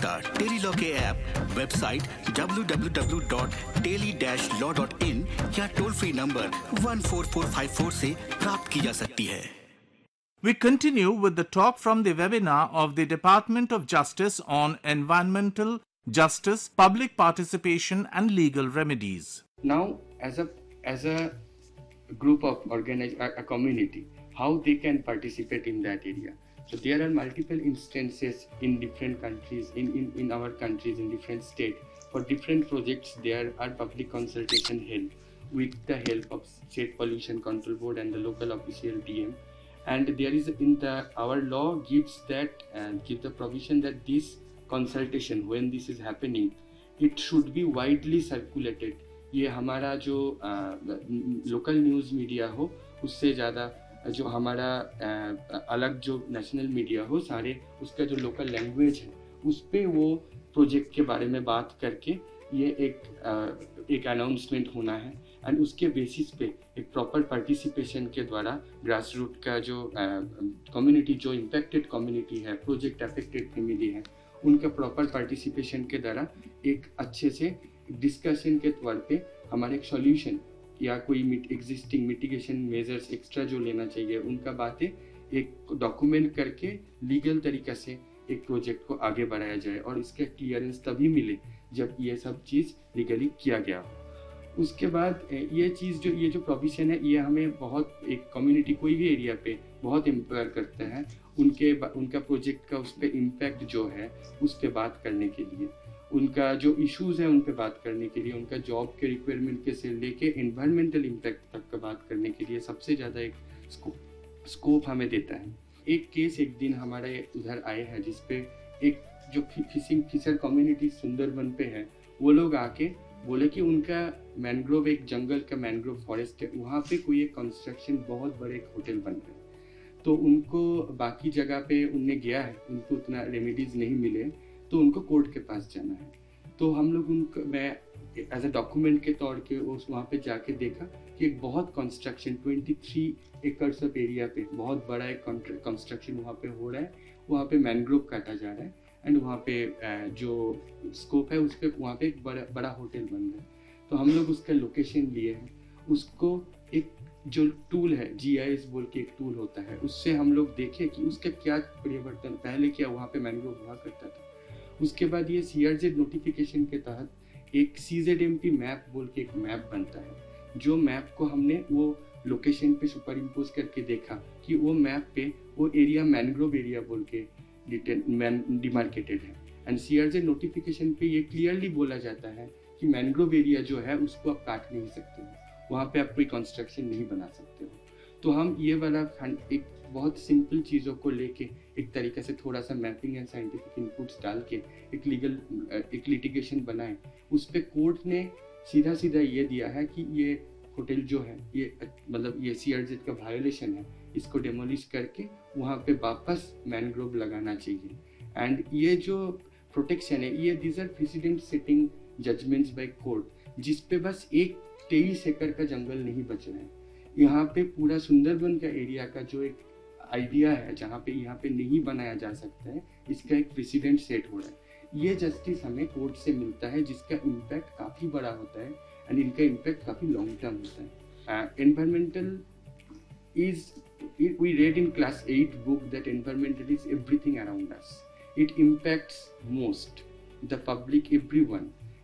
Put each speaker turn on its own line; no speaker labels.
पता टेलीलॉ के app, website www.teli-law.in या टोल फ्री नंबर 14454 से प्राप्त की जा सकती है।
We continue with the talk from the webinar of the Department of Justice on environmental justice, public participation and legal remedies.
Now, as a group of a community, how they can participate in that area. So there are multiple instances in different countries, in our countries, in different states. For different projects, there are public consultation held with the help of State Pollution Control Board and the local official DM. And there is our law gives the provision that this consultation, when this is happening, it should be widely circulated. ये हमारा जो local news media हो उससे ज़्यादा जो हमारा अलग जो नेशनल मीडिया हो, सारे उसका जो लोकल लैंग्वेज है उस पे वो प्रोजेक्ट के बारे में बात करके ये एक अनाउंसमेंट होना है। एंड उसके बेसिस पे एक प्रॉपर पार्टिसिपेशन के द्वारा ग्रास रूट का जो कम्युनिटी, जो इम्पैक्टेड कम्युनिटी है, प्रोजेक्ट अफेक्टेड फैमिली है, उनका प्रॉपर पार्टिसिपेशन के द्वारा एक अच्छे से डिस्कशन के तौर पे हमारे एक सॉल्यूशन या कोई एग्जिस्टिंग मिटिगेशन मेजर्स एक्स्ट्रा जो लेना चाहिए उनका बातें एक डॉक्यूमेंट करके लीगल तरीक़ा से एक प्रोजेक्ट को आगे बढ़ाया जाए। और इसका क्लियरेंस तभी मिले जब ये सब चीज़ लीगली किया गया हो। उसके बाद ये जो प्रोविजन है ये हमें बहुत एक कम्युनिटी कोई भी एरिया पे बहुत एम्पावर करता है उनका प्रोजेक्ट का उस पर इम्पैक्ट जो है उस पर बात करने के लिए, उनका जो इश्यूज़ हैं उन पे बात करने के लिए, उनका जॉब के रिक्वायरमेंट के से लेके एनवायरमेंटल इम्पैक्ट तक का बात करने के लिए सबसे ज़्यादा एक स्कोप हमें देता है। एक केस एक दिन हमारे उधर आए हैं जिसपे एक जो फिशर कम्युनिटी सुंदरबन पे है, वो लोग आके बोले कि उनका मैंग्रोव, एक जंगल का मैंग्रोव फॉरेस्ट है, वहाँ पे कोई एक कंस्ट्रक्शन बहुत बड़े एक होटल बन रहा है। तो उनको बाकी जगह पे उनने गया है, उनको उतना रेमेडीज़ नहीं मिले, तो उनको कोर्ट के पास जाना है। तो हम लोग मैं एज अ डॉक्यूमेंट के तौर के वहाँ पे जाके देखा कि एक बहुत कंस्ट्रक्शन 23 एकर्स ऑफ एरिया पे बहुत बड़ा एक कंस्ट्रक्शन वहाँ पे हो रहा है। वहाँ पे मैंग्रोव काटा जा रहा है एंड वहाँ पे जो स्कोप है उस पर वहाँ पे एक बड़ा होटल बन रहा है। तो हम लोग उसका लोकेशन लिए हैं, उसको एक जो टूल है GIS बोल के एक टूल होता है, उससे हम लोग देखें कि उसका क्या परिवर्तन, पहले क्या वहाँ पे मैंग्रोव हुआ करता था। उसके बाद ये CRZ नोटिफिकेशन के तहत एक CZMP मैप बोल के एक मैप बनता है, जो मैप को हमने वो लोकेशन पे सुपर इम्पोज करके देखा कि वो मैप पे वो एरिया मैंग्रोव एरिया बोल के डिमार्केटेड है। एंड CRZ नोटिफिकेशन पे ये क्लियरली बोला जाता है कि मैंग्रोव एरिया जो है उसको आप काट नहीं सकते हो, वहाँ पे आप कोई कंस्ट्रक्शन नहीं बना सकते हो। तो हम ये वाला एक बहुत सिंपल चीज़ों को लेके एक तरीके से थोड़ा सा मैपिंग एंड साइंटिफिक इनपुट्स डाल के एक लिटिगेशन बनाए। उस पर कोर्ट ने सीधा ये दिया है कि ये होटल जो है ये मतलब ये CRZ का वायोलेशन है, इसको डेमोलिश करके वहाँ पे वापस मैनग्रोव लगाना चाहिए। एंड ये जो प्रोटेक्शन है ये these are president setting judgements by court, जिस पे बस एक 23 एकड़ का जंगल नहीं बच रहा है। यहाँ पे पूरा सुंदरबन का एरिया का जो एक आइडिया है जहाँ पे यहाँ पे नहीं बनाया जा सकता है, इसका एक प्रेसिडेंट सेट हो रहा है। ये जस्टिस हमें कोर्ट से मिलता है जिसका इम्पैक्ट काफ़ी बड़ा होता है एंड इनका इम्पैक्ट काफ़ी लॉन्ग टर्म होता है। Environmental is we read in class 8 book that environmental is everything around us. It impacts most the public, everyone,